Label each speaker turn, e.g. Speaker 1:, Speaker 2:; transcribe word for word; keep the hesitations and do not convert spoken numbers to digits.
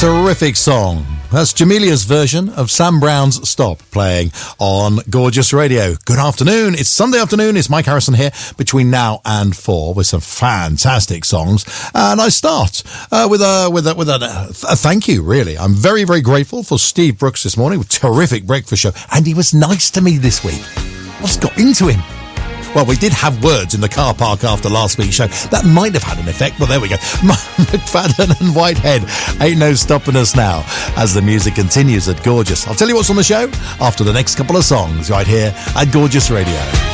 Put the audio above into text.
Speaker 1: Terrific song. That's Jamelia's version of Sam Brown's Stop, playing on Gorgeous Radio. Good afternoon. It's Sunday afternoon. It's Mike Harrison here between now and four with some fantastic songs. And I start uh, with a with a with a, a thank you. Really, I'm very very grateful for Steve Brooks this morning with terrific breakfast show, and he was nice to me this week. What's got into him? Well, we did have words in the car park after last week's show. That might have had an effect, but there we go. McFadden and Whitehead, ain't no stopping us now as the music continues at Gorgeous. I'll tell you what's on the show after the next couple of songs right here at Gorgeous Radio.